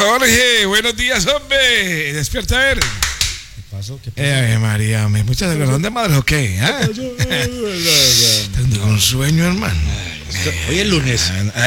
Jorge, buenos días, hombre. Despierta a ver. ¿Qué pasó? María, ¿me escuchas de perdón de madre o qué? ¿Ah? Tengo un sueño, hermano. Hoy es lunes.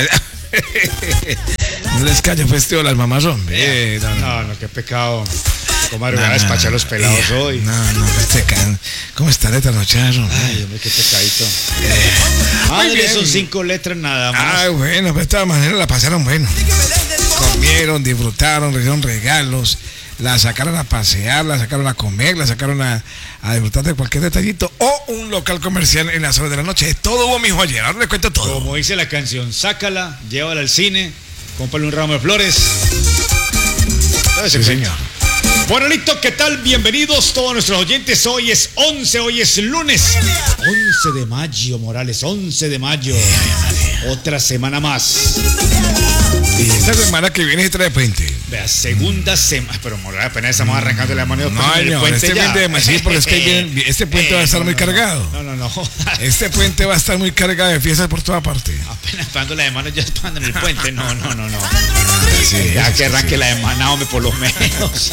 No les callo festivo a las mamás, hombre. No, qué pecado. Comadre, voy a despachar los pelados hoy. No, ¿cómo está de trasnochado? Ay, hombre, qué pecadito. Madre, son 5 letras nada más. Bueno, pues de todas maneras la pasaron bueno. Comieron, disfrutaron, recibieron regalos, la sacaron a pasear, la sacaron a comer, la sacaron a disfrutar de cualquier detallito o un local comercial en las horas de la noche. Todo hubo, mijo, ayer. Ahora le cuento todo. Como dice la canción, sácala, llévala al cine, cómprale un ramo de flores. Sí, señor. Bueno, listo, ¿qué tal? Bienvenidos todos nuestros oyentes. Hoy es 11, hoy es lunes 11 de mayo, Morales, 11 de mayo. Otra semana más. Y esta semana que viene se trae puente. Vea, segunda semana. Pero Morales, apenas estamos arrancando la mano. No, el puente ya. Sí, porque es que este puente va a estar muy cargado. No. Este puente va a estar muy cargado de fiestas por toda parte. Apenas pagando la de mano, ya estando en el puente. No. Sí, ya que arranque la de mano, hombre, por lo menos.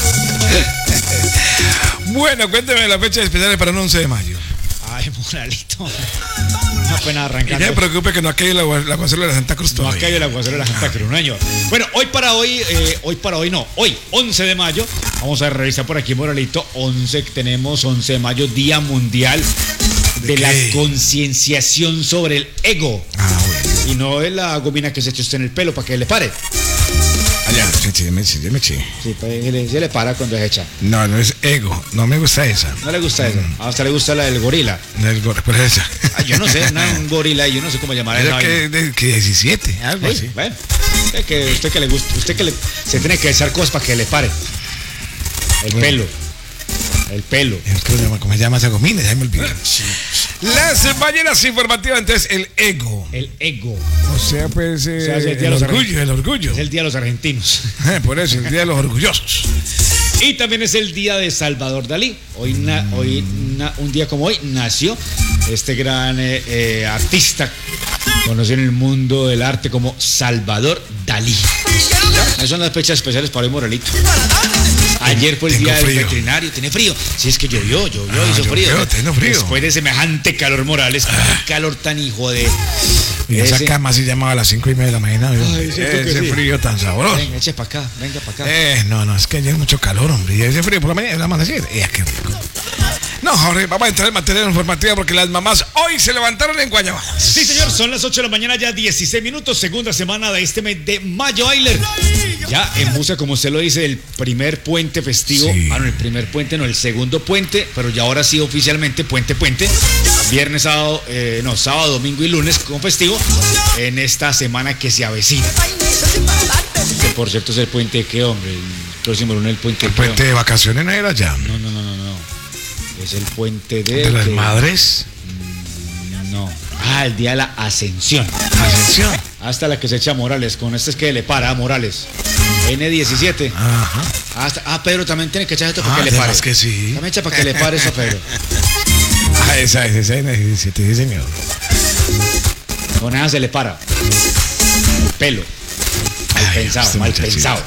Bueno, cuénteme la fecha especial para el 11 de mayo. Ay, Moralito. Apenas arrancando. Y no me preocupe que no ha caído el aguacero de la Santa Cruz todavía. No ha caído el aguacero de la Santa Cruz, señor. Bueno, hoy 11 de mayo, vamos a revisar por aquí, Moralito. 11 de mayo, Día Mundial de la concienciación sobre el ego. Bueno. Y no de la gomina que se echa usted en el pelo para que le pare. Allá, me Sí, se le para cuando es hecha. No es ego. No me gusta esa. ¿No le gusta esa? A usted le gusta la del gorila. ¿Cuál es esa? Yo no sé, un gorila, yo no sé cómo llamar esa. Que 17, algo así. Bueno, usted que le gusta, se tiene que echar cosas para que le pare. El pelo. ¿Cómo se llama esa gomina? Ya me olvidé. Las mañanas informativas, entonces, el ego. O sea, pues, el orgullo. Es el Día de los Argentinos. Por eso, el Día de los Orgullosos. Y también es el día de Salvador Dalí. Un día como hoy nació este gran artista conocido en el mundo del arte como Salvador Dalí. Esas son las fechas especiales para hoy, Moralito. Ayer fue el día del veterinario. ¿Tiene frío? Si es que llovió, hizo frío. Tengo frío. Después de semejante calor, Morales, qué calor tan hijo de... Y esa cama se llamaba a las 5:30 de la mañana. Ese frío tan sabroso. Venga, eche para acá, venga para acá. No, es que ayer mucho calor, hombre. Y ese frío por la mañana, la amanecer. Qué rico. No, Jorge, vamos a entrar en materia informativa porque las mamás hoy se levantaron en Guayabadas. Sí, señor, son las 8 de la mañana, ya 16 minutos, segunda semana de este mes de mayo, Ayler. Ya en Musa, como usted lo dice, el primer puente festivo. Sí. El primer puente, no, el segundo puente, pero ya ahora sí oficialmente puente. Viernes, sábado, domingo y lunes con festivo en esta semana que se avecina. Que por cierto es el puente que, hombre, el próximo lunes el puente. El puente de vacaciones no era ya. No. Es el puente de las madres. No. El día de la Ascensión. Hasta la que se echa Morales. Con este es que le para a Morales. N17. Ajá. Pedro también tiene que echar esto para que le pare. Que sí. También echa para que le pare eso a Pedro. Esa N17, sí, señor. Con esa se le para. El pelo. Mal pensado.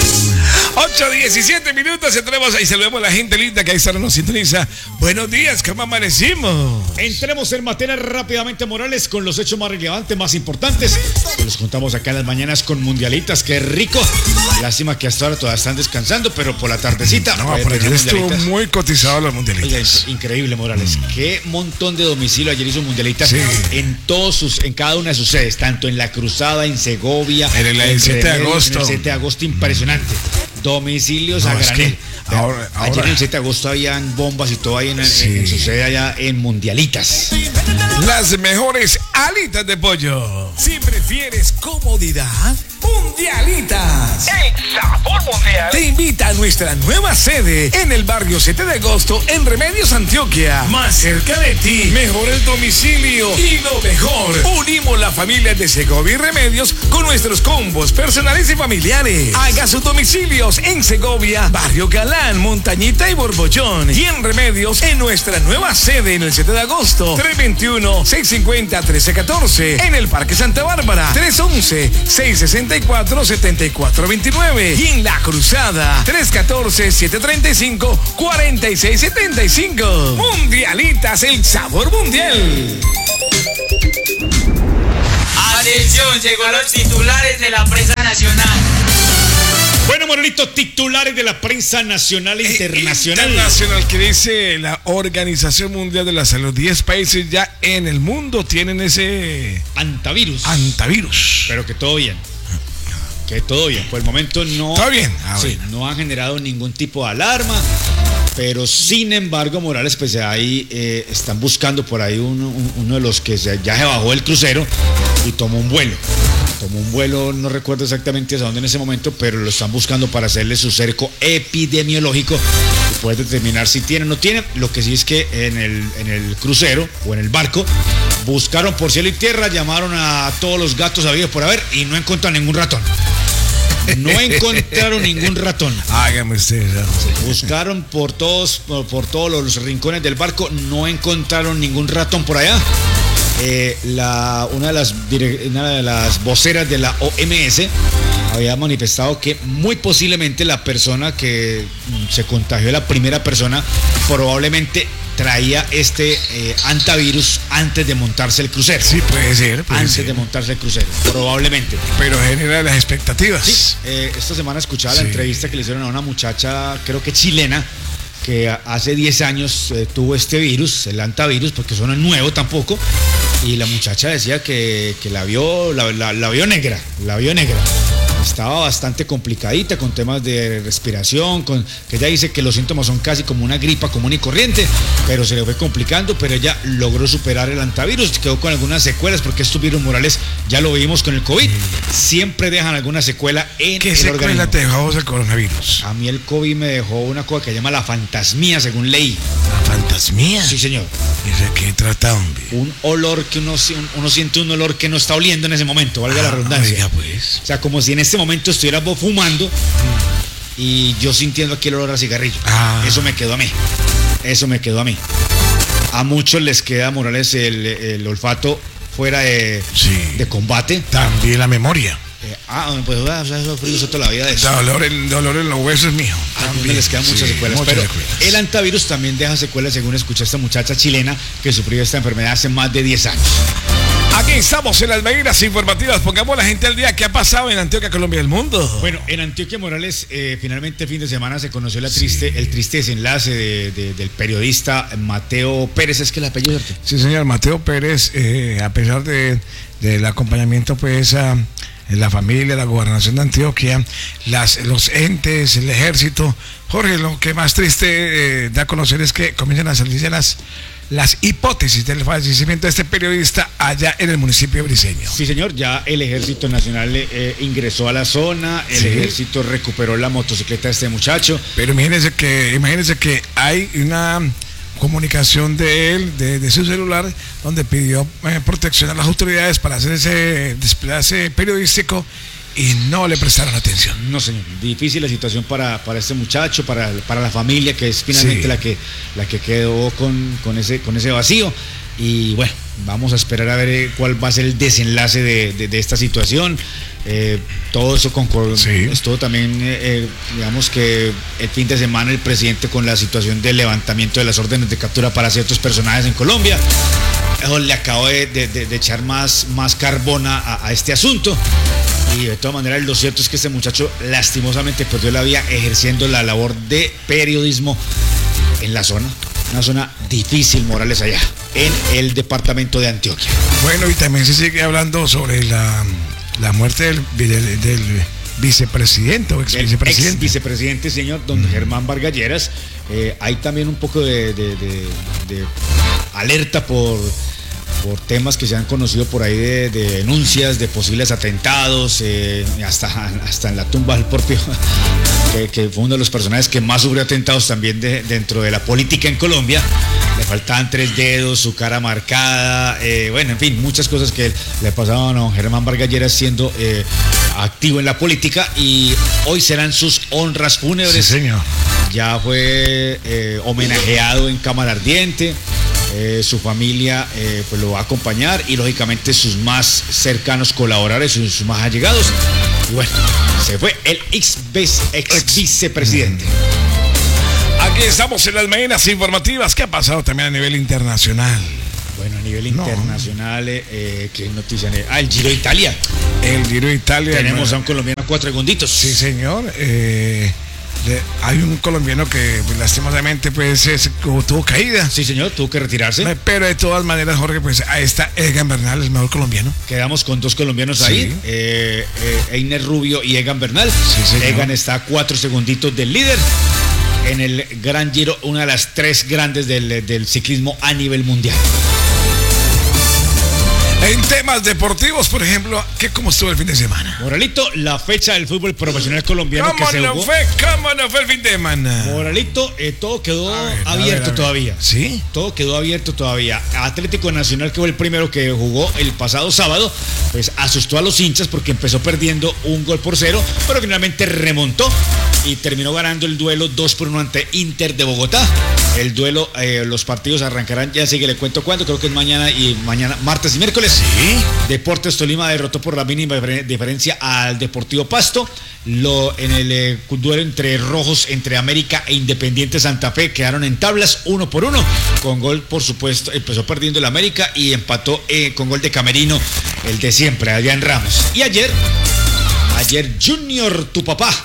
8:17 minutos, entremos ahí, saludemos a la gente linda que ahí está, nos sintoniza. Buenos días, ¿cómo amanecimos? Entremos en materia rápidamente, Morales, con los hechos más relevantes, más importantes. Los contamos acá en las mañanas con mundialitas, qué rico. Lástima que hasta ahora todavía están descansando, pero por la tardecita. No, por ayer estuvo muy cotizado los mundialitas. Oiga, increíble, Morales. Qué montón de domicilio ayer hizo mundialitas en cada una de sus sedes, tanto en La Cruzada, en Segovia, en el 7 de agosto. En el 7 de agosto, impresionante. Domicilios a granel. Ayer en el 7 de agosto habían bombas y todo ahí en su sede allá en Mundialitas. Las mejores alitas de pollo. Si prefieres comodidad, Mundialitas. El sabor mundial. Te invita a nuestra nueva sede en el barrio 7 de agosto en Remedios, Antioquia. Más cerca de ti, mejor el domicilio y lo mejor. Unimos la familia de Segovia y Remedios con nuestros combos personales y familiares. Haga sus domicilios en Segovia, Barrio Galán, Montañita y Borbollón. Y en Remedios, en nuestra nueva sede en el 7 de agosto, 321-650-1314. En el Parque Santa Bárbara, 311-660 314-734-7429 y en La Cruzada 314-735-4675. Mundialitas, el sabor mundial. Atención, llegó los titulares de la prensa nacional. Bueno, Moralito, titulares de la prensa nacional e internacional. Internacional, que dice la Organización Mundial de la Salud. 10 países ya en el mundo tienen ese antivirus. Pero que todo bien. Que todo bien. Por el momento no. Todo bien. Sí, no han generado ningún tipo de alarma. Pero sin embargo, Morales, pues ahí están buscando por ahí uno de los que ya se bajó del crucero y tomó un vuelo. No recuerdo exactamente hacia dónde en ese momento, pero lo están buscando para hacerle su cerco epidemiológico y poder determinar si tiene o no tiene. Lo que sí es que en el crucero o en el barco buscaron por cielo y tierra, llamaron a todos los gatos habidos por haber y no encontraron ningún ratón. No encontraron ningún ratón. Hágame usted eso. Buscaron por todos los rincones del barco, no encontraron ningún ratón por allá. Una de las voceras de la OMS había manifestado que muy posiblemente la persona que se contagió, la primera persona, probablemente traía este antivirus antes de montarse el crucero. Sí, puede ser. De montarse el crucero, probablemente. Pero genera las expectativas. Sí, esta semana escuchaba la entrevista que le hicieron a una muchacha, creo que chilena, que hace 10 años tuvo este virus, el antivirus, porque eso no es nuevo tampoco, y la muchacha decía que la vio negra. Estaba bastante complicadita con temas de respiración, que ella dice que los síntomas son casi como una gripa común y corriente, pero se le fue complicando, pero ella logró superar el antivirus, quedó con algunas secuelas, porque estos virus, Morales, ya lo vimos con el COVID, siempre dejan alguna secuela en ¿Qué el organismo. ¿Qué secuela te dejó el coronavirus? A mí el COVID me dejó una cosa que se llama la fantasmía, según leí. ¿La fantasmía? Sí, señor. ¿Y de qué trata, hombre? Un olor que uno siente un olor que no está oliendo en ese momento, valga la redundancia. Oiga, pues. O sea, como si en este momento estuvieras vos fumando y yo sintiendo aquí el olor a cigarrillo. Eso me quedó a mí. A muchos les queda, Morales, el olfato fuera de combate. También la memoria. Pues eso frío toda la vida de eso. Dolor en los huesos, mijo. También les quedan muchas secuelas. Pero el antivirus también deja secuelas, según escuché a esta muchacha chilena que sufrió esta enfermedad hace más de 10 años. Aquí estamos en las medidas informativas. Pongamos a la gente al día. ¿Qué ha pasado en Antioquia, Colombia y el mundo? Bueno, en Antioquia, Morales, finalmente el fin de semana se conoció el triste desenlace del periodista Mateo Pérez. ¿Es que el apellido? Sí, señor, Mateo Pérez, a pesar del acompañamiento, pues, la familia, la gobernación de Antioquia, los entes, el ejército. Jorge, lo que más triste da a conocer es que comienzan a salirse las hipótesis del fallecimiento de este periodista allá en el municipio de Briceño. Sí, señor, ya el Ejército Nacional ingresó a la zona, el Ejército recuperó la motocicleta de este muchacho. Pero imagínense que hay una comunicación de él, de su celular, donde pidió protección a las autoridades para hacer ese desplace periodístico y no le prestaron atención. No, señor, difícil la situación para este muchacho, para la familia, que es finalmente la que quedó con ese vacío. Y bueno, vamos a esperar a ver cuál va a ser el desenlace de esta situación. Todo eso concordó. Estuvo también, digamos que el fin de semana el presidente con la situación del levantamiento de las órdenes de captura para ciertos personajes en Colombia. Eso le acabó de echar más carbona a este asunto. Y de todas maneras, lo cierto es que este muchacho lastimosamente perdió la vida ejerciendo la labor de periodismo en la zona. Una zona difícil, Morales, allá en el departamento de Antioquia. Bueno, y también se sigue hablando sobre la muerte del vicepresidente o ex vicepresidente, señor, don Germán Vargas Lleras. Hay también un poco de alerta por temas que se han conocido por ahí de denuncias de posibles atentados, hasta en la tumba del propio, que fue uno de los personajes que más sufrió atentados también dentro de la política en Colombia. Le faltaban 3 dedos, su cara marcada, bueno, en fin, muchas cosas que le pasaban a don Germán Vargas Lleras siendo activo en la política, y hoy serán sus honras fúnebres. Sí, señor. Ya fue homenajeado en Cámara Ardiente. Su familia pues lo va a acompañar, y lógicamente sus más cercanos colaboradores, sus más allegados. Y bueno, se fue el ex vicepresidente. Aquí estamos en las mañanas informativas. ¿Qué ha pasado también a nivel internacional? Bueno, a nivel internacional, ¿qué noticia? El Giro de Italia. El Giro de Italia. Tenemos a un colombiano a 4 segunditos. Sí, señor. Hay un colombiano que pues, lastimosamente pues tuvo caída. Sí, señor, tuvo que retirarse. Pero de todas maneras, Jorge, pues ahí está Egan Bernal, el mejor colombiano. Quedamos con 2 colombianos ahí, Einer Rubio y Egan Bernal. Sí, Egan está a 4 segunditos del líder en el Gran Giro, una de las 3 grandes del ciclismo a nivel mundial. En temas deportivos, por ejemplo, ¿cómo estuvo el fin de semana? Moralito, la fecha del fútbol profesional colombiano que se jugó. ¿Cómo no fue el fin de semana? Moralito, todo quedó abierto todavía. ¿Sí? Todo quedó abierto todavía. Atlético Nacional, que fue el primero que jugó el pasado sábado, pues asustó a los hinchas porque empezó perdiendo 1-0, pero finalmente remontó y terminó ganando el duelo 2-1 ante Inter de Bogotá. El duelo, los partidos arrancarán, ya sé que le cuento cuándo, creo que es mañana, martes y miércoles. Sí. Deportes Tolima derrotó por la mínima diferencia al Deportivo Pasto. En el duelo entre rojos, entre América e Independiente Santa Fe, quedaron en tablas 1-1. Con gol, por supuesto, empezó perdiendo el América y empató con gol de Camerino, el de siempre, Adrián Ramos. Y ayer Junior, tu papá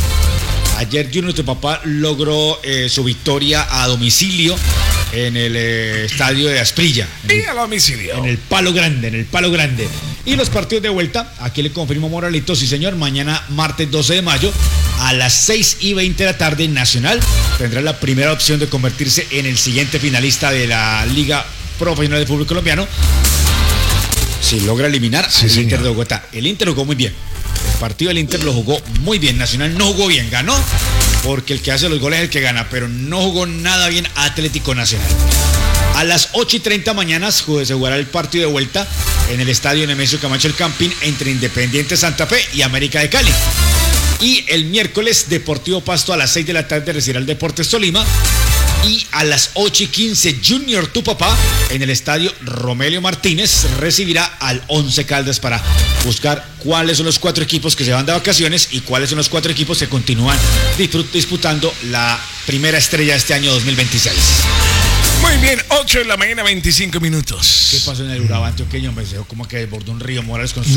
logró su victoria a domicilio en el estadio de Asprilla. A domicilio. En el Palo Grande. Y los partidos de vuelta, aquí le confirmo Moralito, sí señor, mañana martes 12 de mayo a las 6:20 de la tarde, Nacional tendrá la primera opción de convertirse en el siguiente finalista de la Liga Profesional de Fútbol Colombiano si logra eliminar al Inter de Bogotá. El Inter jugó muy bien. El partido del Inter lo jugó muy bien. Nacional no jugó bien, ganó porque el que hace los goles es el que gana, pero no jugó nada bien Atlético Nacional. A las 8:30 mañana se jugará el partido de vuelta en el estadio Nemesio Camacho El Campín entre Independiente Santa Fe y América de Cali. Y el miércoles Deportivo Pasto a las 6 de la tarde recibirá el Deportes Tolima. Y a las 8:15 Junior, tu papá, en el estadio Romelio Martínez recibirá al Once Caldas para buscar cuáles son los 4 equipos que se van de vacaciones y cuáles son los 4 equipos que continúan disputando la primera estrella de este año 2026. Muy bien, 8 de la mañana, 25 minutos. ¿Qué pasó en el Urabá antioqueño? Me dijo como que desbordó un río Morales con sus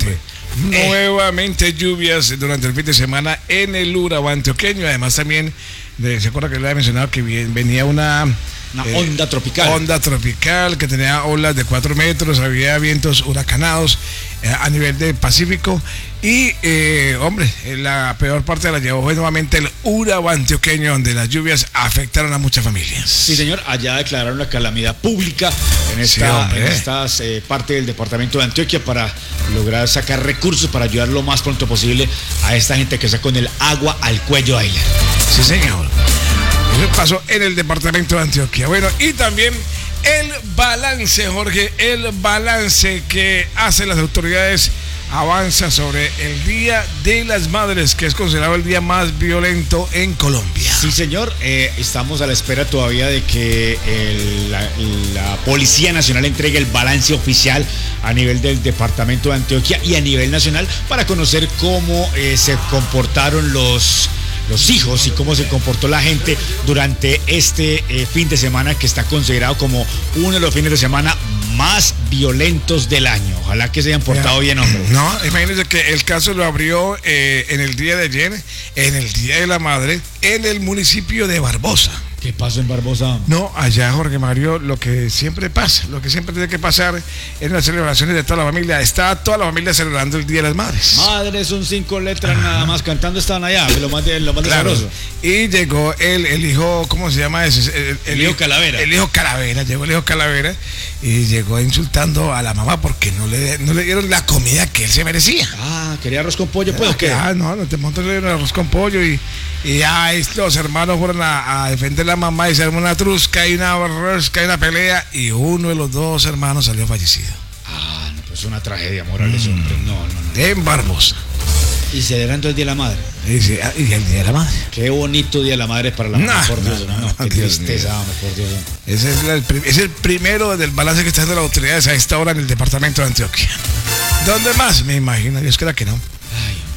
Nuevamente lluvias durante el fin de semana en el Urabá antioqueño. Además también, se acuerda que le había mencionado que venía una onda tropical. Onda tropical que tenía olas de 4 metros, había vientos huracanados a nivel del Pacífico. Y, la peor parte la llevó fue nuevamente el Urabá antioqueño, donde las lluvias afectaron a muchas familias. Sí, señor, allá declararon la calamidad pública en esta parte del departamento de Antioquia para lograr sacar recursos para ayudar lo más pronto posible a esta gente que está con el agua al cuello ahí. Sí, señor. Eso pasó en el departamento de Antioquia. Bueno, y también el balance, Jorge, el balance que hacen las autoridades avanza sobre el Día de las Madres, que es considerado el día más violento en Colombia. Sí, señor, estamos a la espera todavía de que la Policía Nacional entregue el balance oficial a nivel del departamento de Antioquia y a nivel nacional para conocer cómo se comportaron los hijos y cómo se comportó la gente durante este fin de semana, que está considerado como uno de los fines de semana más violentos del año. Ojalá que se hayan portado bien, hombre. No, imagínense que el caso lo abrió en el día de ayer, en el Día de la Madre, en el municipio de Barbosa. ¿Qué pasó en Barbosa? No, allá, Jorge Mario, lo que siempre pasa, lo que siempre tiene que pasar en las celebraciones de toda la familia. Está toda la familia celebrando el Día de las Madres. Madres son 5 letras nada más, cantando estaban allá, lo más sabroso. Y llegó el hijo, ¿cómo se llama ese? El hijo Calavera. El hijo Calavera, llegó el hijo Calavera y llegó insultando a la mamá porque no le dieron la comida que él se merecía. ¿Quería arroz con pollo, pues, o qué? No te montas le dieron arroz con pollo y ya los hermanos fueron a defender a la mamá y se armó una trusca y una pelea y uno de los 2 hermanos salió fallecido. No, pues una tragedia, Morales, hombre. No. En Barbosa. Y celebrando el Día de la Madre. Y el Día de la Madre. Qué bonito Día de la Madre para la mamá, por Dios. Qué tristeza, por Dios. Ese es el primero del balance que está haciendo las autoridades a esta hora en el departamento de Antioquia. ¿Dónde más? Me imagino, Dios quiera que no. Ay,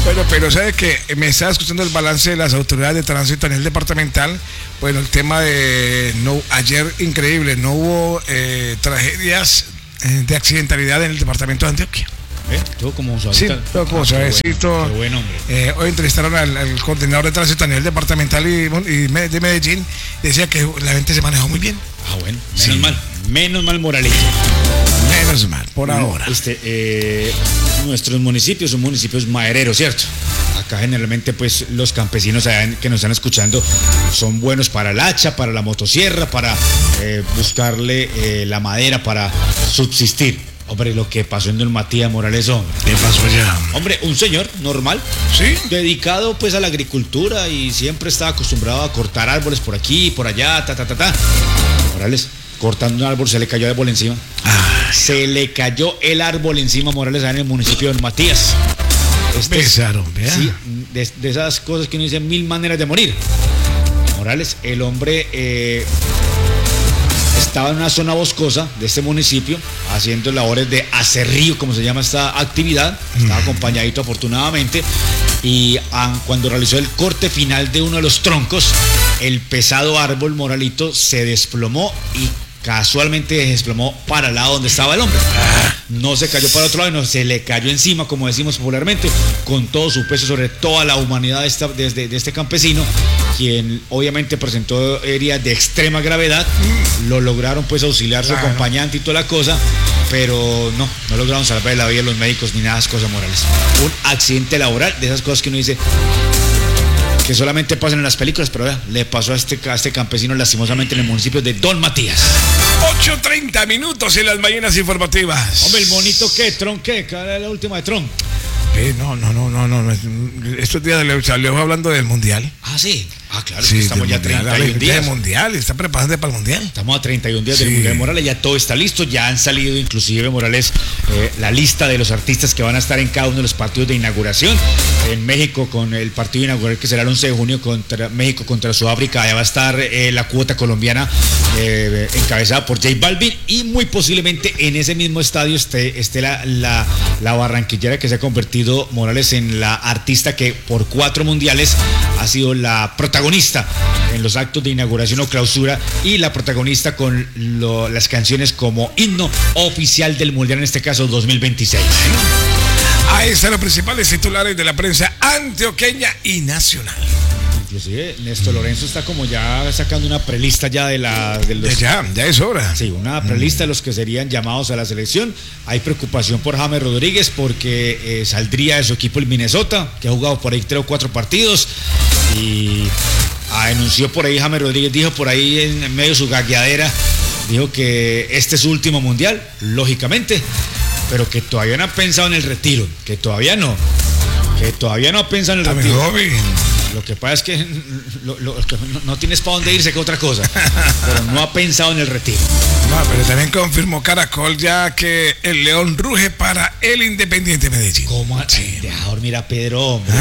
Bueno, pero sabe que me estaba escuchando el balance de las autoridades de tránsito a nivel departamental. Bueno, el tema de ayer increíble, no hubo tragedias de accidentalidad en el departamento de Antioquia. Todo como suavecito. Sí, todo como suavecito. Qué buen hombre. Hoy entrevistaron al coordinador de tránsito a nivel departamental y de Medellín. Decía que la gente se manejó muy bien. Bueno, menos mal Moralito. Menos mal, por ahora. Nuestros municipios son municipios madereros, ¿cierto? Acá generalmente pues los campesinos que nos están escuchando son buenos para el hacha, para la motosierra, para buscarle la madera para subsistir. Hombre, lo que pasó en Don Matías Morales, hombre. ¿Qué pasó allá? Hombre, un señor normal, ¿sí? Dedicado pues a la agricultura y siempre estaba acostumbrado a cortar árboles por aquí y por allá, Morales, cortando un árbol, se le cayó el árbol encima. Se le cayó el árbol encima, Morales, allá en el municipio de Don Matías. Pesaron, vea. Sí, de esas cosas que uno dice, 1000 maneras de morir. Morales, el hombre estaba en una zona boscosa de este municipio haciendo labores de acerrío, como se llama esta actividad. Estaba acompañadito afortunadamente y cuando realizó el corte final de uno de los troncos, el pesado árbol, Moralito, se desplomó y casualmente se desplomó para el lado donde estaba el hombre. No se cayó para otro lado, no, se le cayó encima, como decimos popularmente, con todo su peso sobre toda la humanidad de este campesino, quien obviamente presentó heridas de extrema gravedad. Lo lograron pues auxiliar su acompañante y toda la cosa, pero no lograron salvar la vida de los médicos ni nada de esas cosas, Morales. Un accidente laboral, de esas cosas que uno dice que solamente pasan en las películas, pero vea, le pasó a este campesino lastimosamente en el municipio de Don Matías. 8:30 minutos en las mañanas informativas. Hombre, el monito ¿qué? ¿Tron qué? ¿Cuál es la última de Tron? No. Estos días le salió hablando del mundial. Sí. Claro, sí, estamos ya a 31 días. El mundial, está preparándose para el mundial. Estamos a 31 días del mundial, Morales, ya todo está listo, ya han salido inclusive, Morales, la lista de los artistas que van a estar en cada uno de los partidos de inauguración. En México, con el partido inaugural que será el 11 de junio contra México contra Sudáfrica, allá va a estar la cuota colombiana encabezada por J Balvin, y muy posiblemente en ese mismo estadio esté la barranquillera que se ha convertido, Morales, en la artista que por 4 mundiales ha sido la protagonista en los actos de inauguración o clausura y la protagonista con las canciones como himno oficial del mundial, en este caso 2026. Ahí están los principales titulares de la prensa antioqueña y nacional. Inclusive Néstor Lorenzo está como ya sacando una prelista ya de los... Ya es hora. Sí, una prelista de los que serían llamados a la selección. Hay preocupación por James Rodríguez porque saldría de su equipo el Minnesota, que ha jugado por ahí 3 o 4 partidos, y anunció por ahí James Rodríguez, dijo por ahí en medio de su gagueadera, dijo que este es su último mundial, lógicamente, pero que todavía no ha pensado en el retiro, que todavía no ha pensado en el retiro. Joven. Lo que pasa es que no tienes para dónde irse que otra cosa, pero no ha pensado en el retiro. No, pero también confirmó Caracol ya que el León ruge para el Independiente Medellín. ¿Cómo? Sí. Deja dormir a Pedro, hombre.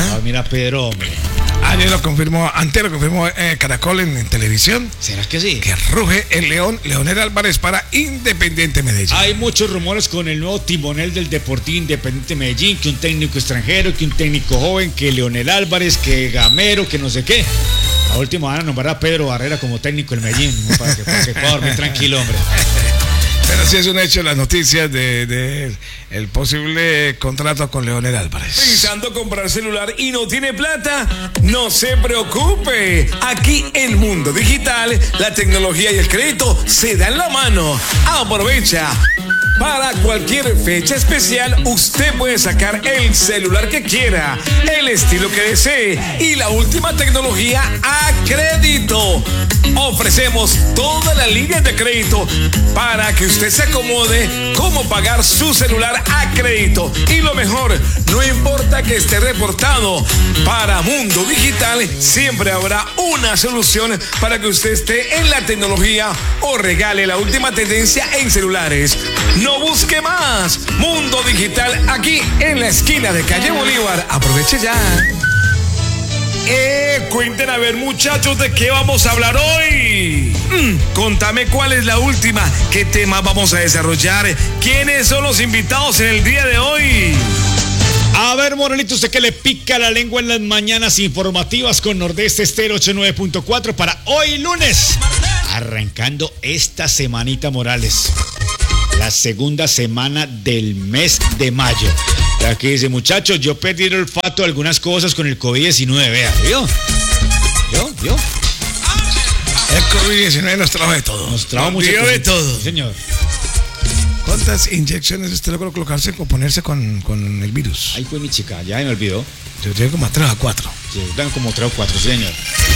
Antes lo confirmó Caracol en televisión. ¿Será que sí? Que ruge el Leonel Álvarez para Independiente Medellín. Hay muchos rumores con el nuevo timonel del Deportivo Independiente Medellín, que un técnico extranjero, que un técnico joven, que Leonel Álvarez, que Gamero, que no sé qué. A último van a nombrar a Pedro Barrera como técnico del Medellín, ¿no? para que pueda dormir tranquilo, hombre. Pero sí es un hecho las noticias de el posible contrato con Leonel Álvarez. ¿Pensando comprar celular y no tiene plata? No se preocupe. Aquí en Mundo Digital, la tecnología y el crédito se dan la mano. Aprovecha. Para cualquier fecha especial, usted puede sacar el celular que quiera, el estilo que desee y la última tecnología a crédito. Ofrecemos toda la línea de crédito para que usted se acomode cómo pagar su celular a crédito. Y lo mejor, no importa que esté reportado, para Mundo Digital siempre habrá una solución para que usted esté en la tecnología o regale la última tendencia en celulares. No busque más. Mundo Digital, aquí en la esquina de calle Bolívar. Aproveche ya. Cuenten a ver, muchachos, ¿de qué vamos a hablar hoy? Contame cuál es la última, qué tema vamos a desarrollar, quiénes son los invitados en el día de hoy. A ver, Morelito, usted que le pica la lengua en las mañanas informativas con Nordeste Estéreo 89.4 para hoy lunes. Arrancando esta semanita, Morales. La segunda semana del mes de mayo. Aquí dice, muchachos, yo perdí el olfato de algunas cosas con el COVID-19. Vea, ¿vio? El COVID-19 nos trajo de todo. Nos trajo mucho de todo. Sí, señor. ¿Cuántas inyecciones usted logró colocarse o ponerse con el virus? Ahí fue mi chica, ya me olvidó. Yo tengo como 3 o 4. Sí, tengo como 3 o 4, señor.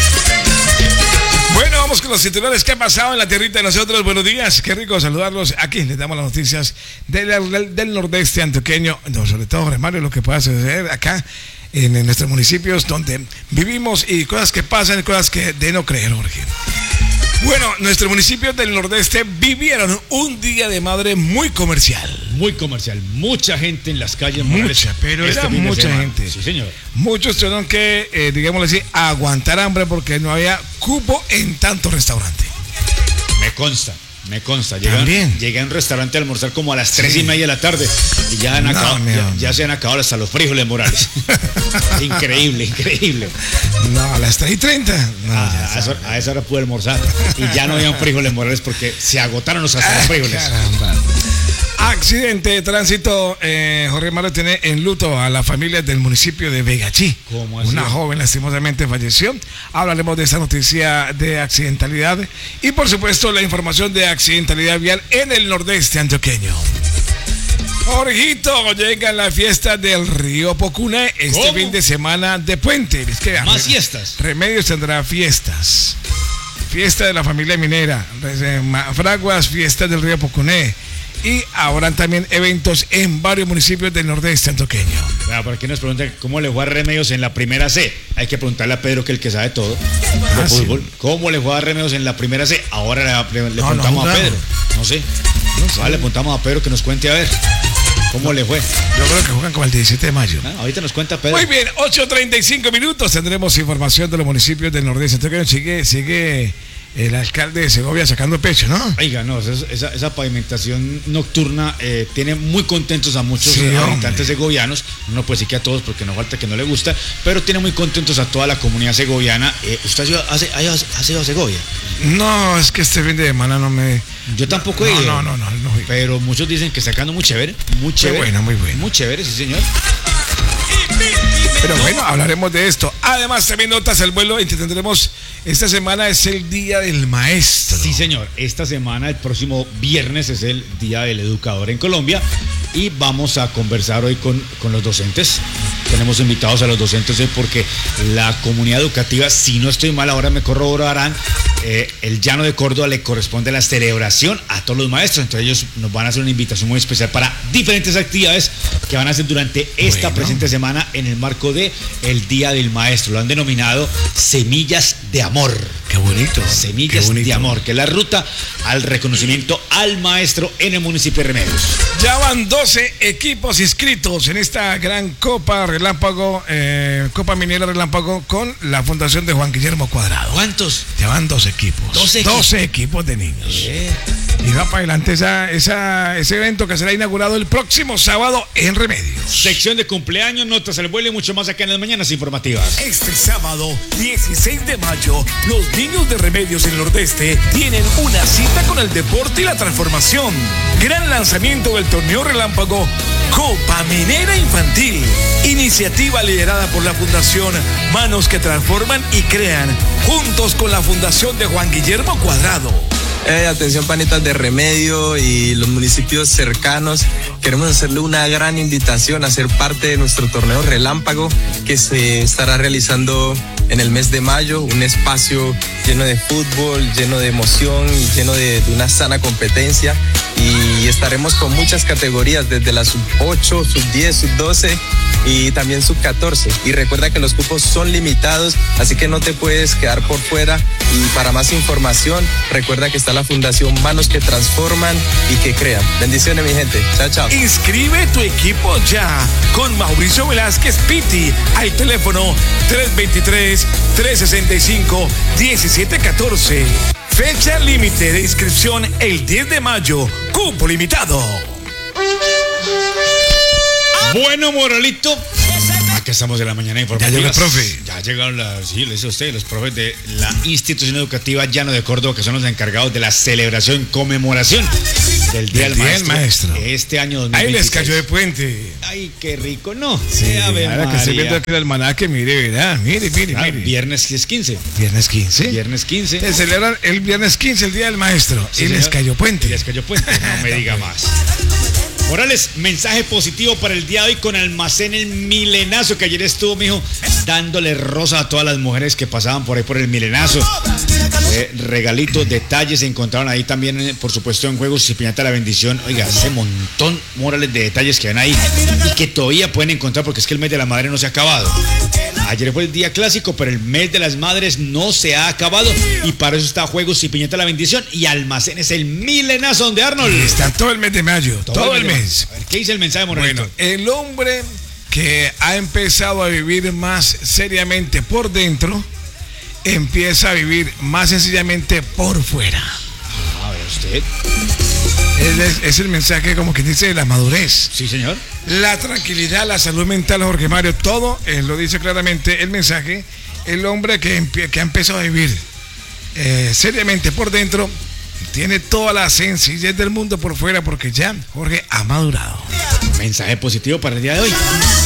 Bueno, vamos con los titulares. ¿Qué ha pasado en la tierrita de nosotros? Buenos días, qué rico saludarlos. Aquí les damos las noticias del nordeste antioqueño, no, sobre todo, Jorge Mario, lo que pueda suceder acá en nuestros municipios donde vivimos y cosas que pasan y cosas que de no creer, Jorge. Bueno, nuestros municipios del nordeste vivieron un día de madre muy comercial. Muy comercial, mucha gente en las calles. Morales, pero era mucha gente. Sí, señor. Muchos tuvieron que, digámoslo así, aguantar hambre porque no había cupo en tanto restaurante. Me consta. Llegué a un restaurante a almorzar como a las 3:30 de la tarde y ya se han acabado hasta los frijoles, Morales. Increíble. No, a las 3:30. No, a esa hora pude almorzar y ya no habían frijoles, Morales, porque se agotaron los frijoles. Caramba. Accidente de tránsito, Jorge Mario tiene en luto a la familia del municipio de Vegachí. ¿Cómo así? Una joven lastimosamente falleció. Hablaremos de esta noticia de accidentalidad y por supuesto la información de accidentalidad vial en el nordeste antioqueño. Jorgito, llega la fiesta del Río Pocuna este fin de semana de puente. Es que, ¿más fiestas? Remedios tendrá fiestas. Fiesta de la familia minera, fraguas, fiestas del Río Pocuné. Y habrán también eventos en varios municipios del nordeste antioqueño. Por aquí nos preguntan cómo le fue a Remedios en la primera C. Hay que preguntarle a Pedro, que es el que sabe todo de fútbol. Sí. ¿Cómo le fue a Remedios en la primera C? Ahora le preguntamos a Pedro. No sé. Le preguntamos a Pedro que nos cuente a ver cómo le fue. Yo creo que juegan como el 17 de mayo. Ahorita nos cuenta Pedro. Muy bien, 8:35 minutos. Tendremos información de los municipios del nordeste antioqueño. Sigue el alcalde de Segovia sacando pecho, ¿no? Oiga, no, esa pavimentación nocturna tiene muy contentos a muchos habitantes segovianos. No puede decir que a todos porque no falta que no le gusta, pero tiene muy contentos a toda la comunidad segoviana. ¿Usted ha ido a Segovia? No, es que este fin de semana no me... Yo tampoco he ido. No. Pero muchos dicen que sacando muy chévere. Muy bueno. Muy chévere, sí, señor. Pero bueno, hablaremos de esto. Además, también notas el vuelo y tendremos. Esta semana es el Día del Maestro. Sí, señor. Esta semana, el próximo viernes, es el Día del Educador en Colombia. Y vamos a conversar hoy con los docentes. Tenemos invitados a los docentes hoy porque la comunidad educativa, si no estoy mal, ahora me corroborarán, el Llano de Córdoba le corresponde la celebración a todos los maestros. Entonces ellos nos van a hacer una invitación muy especial para diferentes actividades que van a hacer durante esta presente semana en el marco de el Día del Maestro. Lo han denominado Semillas de Amor. Qué bonito. Semillas de Amor, que es la ruta al reconocimiento al maestro en el municipio de Remedios. Ya van 12 equipos inscritos en esta gran Copa Relámpago, Copa Minera Relámpago con la Fundación de Juan Guillermo Cuadrado. ¿Cuántos? Ya van 12 equipos. 12 equipos de niños. Y va para adelante ese evento que será inaugurado el próximo sábado en Remedios. Sección de cumpleaños, notas al vuelo y mucho más acá en las mañanas informativas. Este sábado, 16 de mayo, los niños de Remedios en Nordeste tienen una cita con el deporte y la transformación. Gran lanzamiento del torneo relámpago Copa Minera Infantil. Iniciativa liderada por la Fundación Manos que Transforman y Crean, juntos con la Fundación de Juan Guillermo Cuadrado. Atención, panitas de Remedio y los municipios cercanos. Queremos hacerle una gran invitación a ser parte de nuestro torneo relámpago que se estará realizando en el mes de mayo. Un espacio lleno de fútbol, lleno de emoción y lleno de una sana competencia. Y estaremos con muchas categorías, desde la sub-8, sub-10, sub-12 y también sub-14. Y recuerda que los cupos son limitados, así que no te puedes quedar por fuera. Y para más información, recuerda que está la Fundación Manos que Transforman y que Crean. Bendiciones, mi gente. Chao, chao. Inscribe tu equipo ya con Mauricio Velázquez Pitti al teléfono 323-365-1714. Fecha límite de inscripción el 10 de mayo. Cupo limitado. Bueno, Moralito. Aquí estamos de la mañana informativa. Ya llegó el profe. Ya llegaron sí, le dice usted, los profes de la institución educativa Llano de Córdoba, que son los encargados de la celebración, conmemoración del Día del Maestro. Este año 2023. Ahí les cayó de puente. Ay, qué rico, ¿no? Sí, ahora que estoy viendo aquí el almanaque, mire, ¿verdad? Mire. Viernes es 15. Viernes 15. Viernes 15. Se celebran el viernes 15, el Día del Maestro. Sí, y les cayó puente. No me diga más. Morales, mensaje positivo para el día de hoy con Almacén El Milenazo, que ayer estuvo, mijo, dándole rosa a todas las mujeres que pasaban por ahí por el Milenazo. Regalitos, detalles se encontraron ahí también, por supuesto, en Juegos y Piñata La Bendición. Oiga, ese montón, Morales, de detalles que ven ahí y que todavía pueden encontrar, porque es que el mes de la madre no se ha acabado. Ayer fue el día clásico, pero el mes de las madres no se ha acabado y para eso está Juegos y Piñata La Bendición y Almacenes El Milenazo, donde Arnold. Y está todo el mes de mayo, todo el mes. A ver, ¿qué dice el mensaje, Moralito? Bueno, el hombre que ha empezado a vivir más seriamente por dentro empieza a vivir más sencillamente por fuera. A ver, usted. Es el mensaje, como que dice, de la madurez. Sí, señor. La tranquilidad, la salud mental, Jorge Mario, todo lo dice claramente el mensaje. El hombre que ha empezado a vivir seriamente por dentro tiene toda la sencillez del mundo por fuera, porque ya Jorge ha madurado. Mensaje positivo para el día de hoy.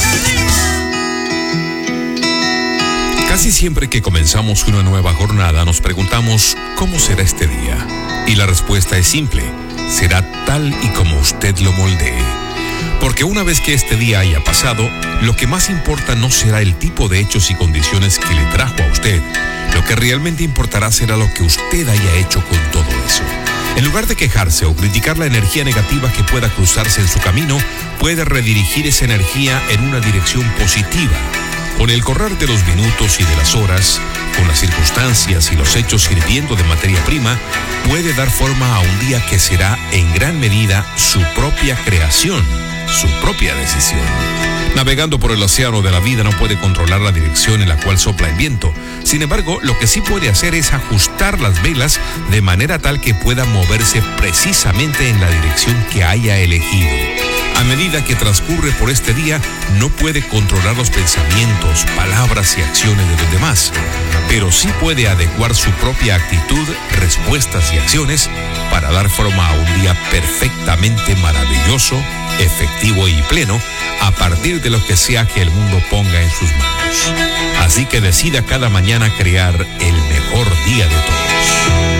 Casi siempre que comenzamos una nueva jornada nos preguntamos ¿cómo será este día? Y la respuesta es simple, será tal y como usted lo moldee. Porque una vez que este día haya pasado, lo que más importa no será el tipo de hechos y condiciones que le trajo a usted. Lo que realmente importará será lo que usted haya hecho con todo eso. En lugar de quejarse o criticar la energía negativa que pueda cruzarse en su camino, puede redirigir esa energía en una dirección positiva. Con el correr de los minutos y de las horas, con las circunstancias y los hechos sirviendo de materia prima, puede dar forma a un día que será en gran medida su propia creación, su propia decisión. Navegando por el océano de la vida no puede controlar la dirección en la cual sopla el viento. Sin embargo, lo que sí puede hacer es ajustar las velas de manera tal que pueda moverse precisamente en la dirección que haya elegido. A medida que transcurre por este día, no puede controlar los pensamientos, palabras y acciones de los demás, pero sí puede adecuar su propia actitud, respuestas y acciones para dar forma a un día perfectamente maravilloso, efectivo y pleno, a partir de lo que sea que el mundo ponga en sus manos. Así que decida cada mañana crear el mejor día de todos.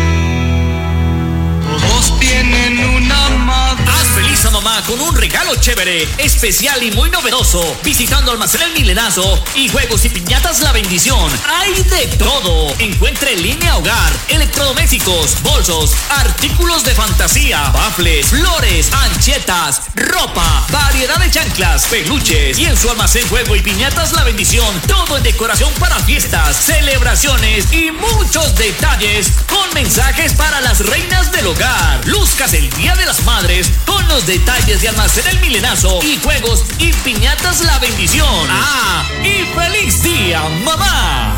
Todos tienen una madre. Haz feliz a mamá con un regalo chévere, especial y muy novedoso, visitando Almacén El Milenazo y Juegos y Piñatas La Bendición. ¡Hay de todo! Encuentre en línea hogar, electrodomésticos, bolsos, artículos de fantasía, bafles, flores, anchetas, ropa, variedad de chanclas, peluches y en su almacén Juego y Piñatas La Bendición, todo en decoración para fiestas, celebraciones y muchos detalles con mensajes para las reinas del hogar. Luzcas el Día de las Madres con los detalles de Almacén El Milenazo y Juegos y Piñatas La Bendición. ¡Ah! ¡Y feliz día, mamá!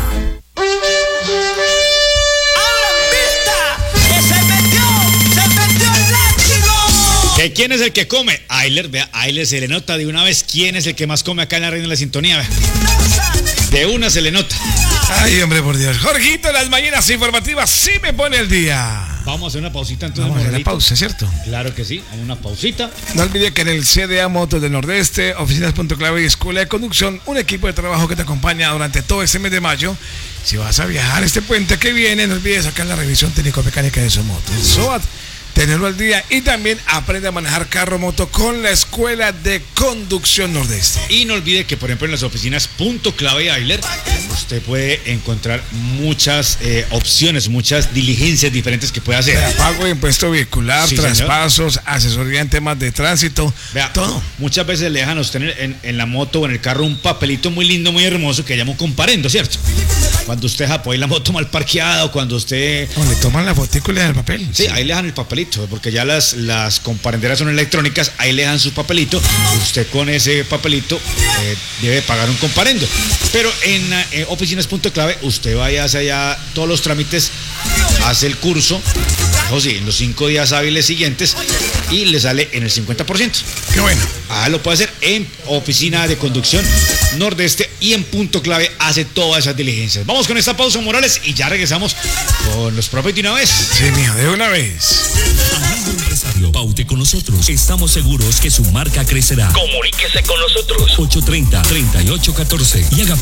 ¿Que quién es el que come? Ayler, vea, Ayler se le nota de una vez quién es el que más come acá en la Reina de la Sintonía, vea. De una se le nota. Ay, hombre, por Dios. Jorgito, las mañanas informativas sí me pone el día. Vamos a hacer una pausita entonces. Vamos a hacer la pausa, ¿cierto? Claro que sí, una pausita. No olvide que en el CDA Motos del Nordeste, Oficinas Punto Clave y Escuela de Conducción, un equipo de trabajo que te acompaña durante todo este mes de mayo. Si vas a viajar este puente que viene, no olvides sacar la revisión técnico-mecánica de su moto. El SOAT, tenerlo al día y también aprende a manejar carro moto con la Escuela de Conducción Nordeste. Y no olvide que, por ejemplo, en las oficinas Punto Clave Ayler, usted puede encontrar muchas opciones, muchas diligencias diferentes que puede hacer. Pago de impuesto vehicular, sí, traspasos, asesoría en temas de tránsito, vea, todo. Muchas veces le dejan a usted en la moto o en el carro un papelito muy lindo, muy hermoso que llamo comparendo, ¿cierto? Cuando usted apoya la moto mal parqueada o cuando usted... O le toman la fotico y le dan el papel. Sí, ahí le dejan el papelito, porque ya las comparenderas son electrónicas, ahí le dan su papelito, usted con ese papelito debe pagar un comparendo. Pero en oficinas Punto Clave, usted vaya hacia allá todos los trámites, hace el curso, o sí, en los 5 días hábiles siguientes, y le sale en el 50%. Qué bueno. Lo puede hacer en oficina de conducción Nordeste y en punto clave hace todas esas diligencias. Vamos con esta pausa, Morales, y ya regresamos con los propios de una vez. Sí, mijo, de una vez. Amigo empresario, paute con nosotros. Estamos seguros que su marca crecerá. Comuníquese con nosotros. 830-3814 y haga